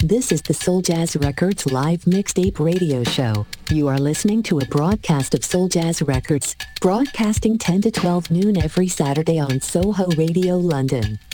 This is the Soul Jazz Records live mixtape radio show. You are listening to a broadcast of Soul Jazz Records, broadcasting 10 to 12 noon every Saturday on Soho Radio London.